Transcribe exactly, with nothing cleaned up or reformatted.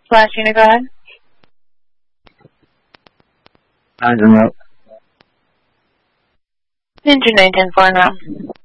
Flash unit, go ahead. Nine remote. Ninja nine ten four now.